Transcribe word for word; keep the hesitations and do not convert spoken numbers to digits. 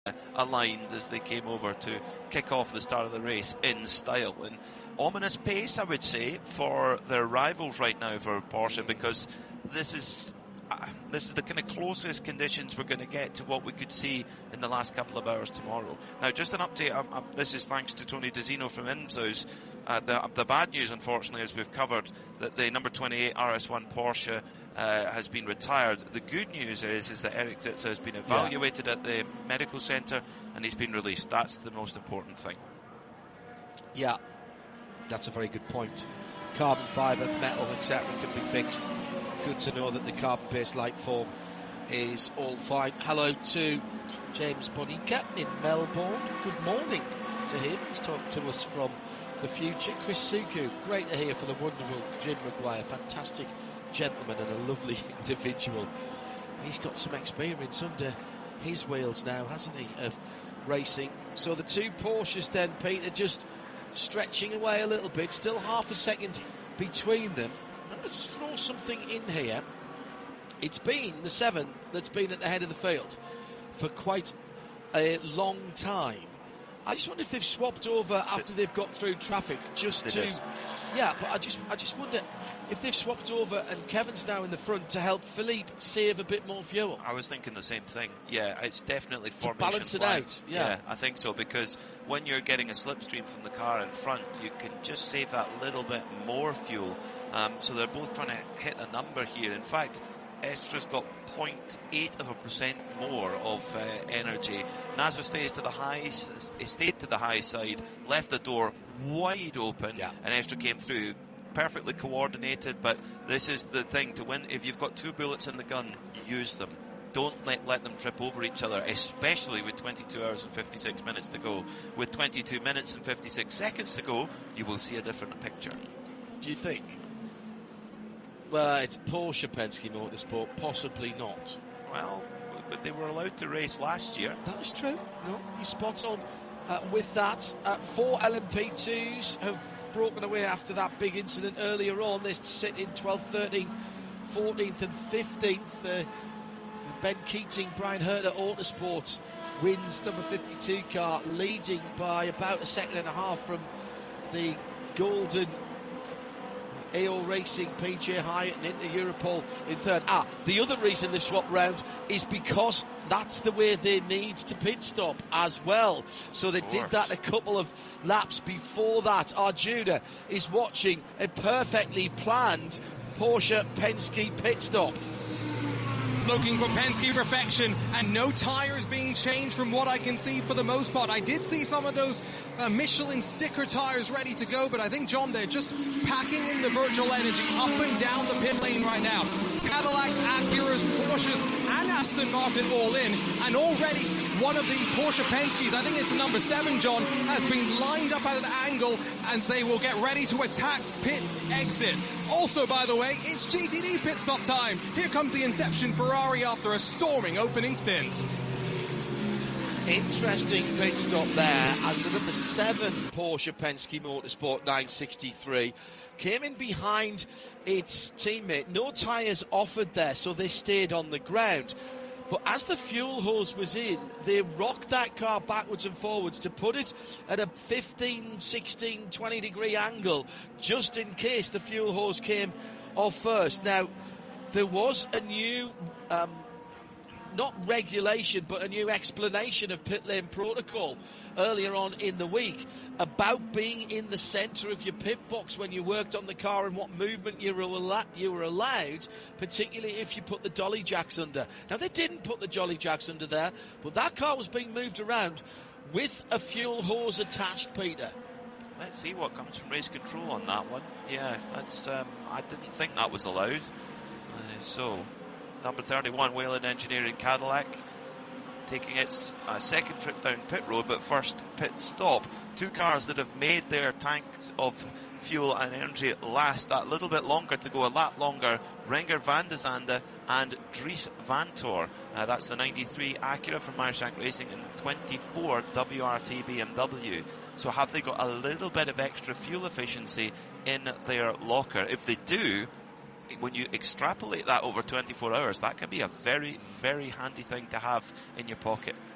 aligned as they came over to kick off the start of the race in style. And ominous pace, I would say, for their rivals right now for Porsche, because this is uh, this is the kind of closest conditions we're going to get to what we could see in the last couple of hours tomorrow. Now, just an update, um, um, this is thanks to Tony DeZino from IMSA's. Uh, the, the bad news, unfortunately, as we've covered, that the number twenty-eight R S one Porsche uh, has been retired. The good news is, is that Eric Zitzer has been evaluated yeah. at the medical centre and he's been released. That's the most important thing. Yeah, that's a very good point. Carbon fibre, metal, et cetera can be fixed. Good to know that the carbon-based light form is all fine. Hello to James Bonica in Melbourne. Good morning to him. He's talking to us from the future. Chris Suku, great to hear for the wonderful Jim Maguire. Fantastic gentleman and a lovely individual. He's got some experience under his wheels now, hasn't he, of racing. So the two Porsches then, Peter, just stretching away a little bit. Still half a second between them. I'm going to just throw something in here. It's been the seven that's been at the head of the field for quite a long time. I just wonder if they've swapped over after they've got through traffic just It to... is. Yeah, but I just I just wonder if they've swapped over and Kevin's now in the front to help Philippe save a bit more fuel. I was thinking the same thing. Yeah, it's definitely to formation balance it flying. out. Yeah. yeah, I think so, because when you're getting a slipstream from the car in front, you can just save that little bit more fuel. Um, so they're both trying to hit a number here. In fact, Estra's got zero point eight of a percent more of uh, energy. Nasr stays to the high, stayed to the high side, left the door wide open, yeah. and Estra came through. Perfectly coordinated, but this is the thing to win. If you've got two bullets in the gun, use them. Don't let, let them trip over each other, especially with twenty-two hours and fifty-six minutes to go. With twenty-two minutes and fifty-six seconds to go, you will see a different picture. Do you think? Well, it's Porsche Penske Motorsport, possibly not. Well, but they were allowed to race last year. That is true. No, you're spot on uh, with that. Uh, four L M P twos have broken away after that big incident earlier on. They sit in twelfth, thirteenth, fourteenth and fifteenth. Uh, Ben Keating, Brian Herter Autosport wins number fifty-two car, leading by about a second and a half from the golden A O Racing, P J Hyatt and Inter Europol in third. Ah, the other reason they've swapped round is because that's the way they need to pit stop as well. So they did that a couple of laps before that. Arjuna is watching a perfectly planned Porsche Penske pit stop. Looking for Penske perfection, and no tyres being changed from what I can see for the most part. I did see some of those uh, Michelin sticker tyres ready to go, but I think, John, they're just packing in the virtual energy up and down the pit lane right now. Cadillacs, Acuras, Porsches, and Aston Martin all in, and already one of the Porsche Penskes, I think it's the number seven, John, has been lined up at an angle, and they will get ready to attack pit exit. Also, by the way, it's G T D pit stop time. Here comes the Inception Ferrari after a storming opening stint. Interesting pit stop there as the number seven Porsche Penske Motorsport nine sixty-three came in behind its teammate. No tyres offered there, so they stayed on the ground. But as the fuel hose was in, they rocked that car backwards and forwards to put it at a fifteen, sixteen, twenty degree angle, just in case the fuel hose came off first. Now, there was a new, um, not regulation, but a new explanation of pit lane protocol earlier on in the week about being in the centre of your pit box when you worked on the car and what movement you were, al- you were allowed, particularly if you put the dolly jacks under. Now, they didn't put the dolly jacks under there, but that car was being moved around with a fuel hose attached, Peter. Let's see what comes from race control on that one. Yeah, that's. Um, I didn't think that was allowed. Uh, so, number thirty-one, Wayland Engineering Cadillac, taking its uh, second trip down pit road, but first pit stop. Two cars that have made their tanks of fuel and energy last that little bit longer to go, a lot longer. Renger van de Zande and Dries Vanthoor. Uh, that's the ninety-three Acura from Meyershank Racing and the twenty-four W R T B M W. So have they got a little bit of extra fuel efficiency in their locker? If they do, when you extrapolate that over twenty-four hours, that can be a very, very handy thing to have in your pocket.